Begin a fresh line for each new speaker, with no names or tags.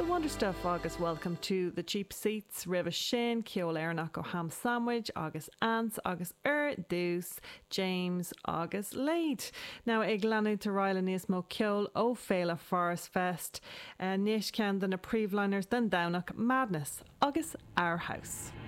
Wonder Stuff agus welcome to the cheap seats Riva Shin, Ceol Airnach ó ham sandwich agus ants agus dús James agus Lade. Now ag lanu to Ryla níos mó ceol ó féile Forest Fest níos cean den na príomhliners den Downach Madness agus Our House.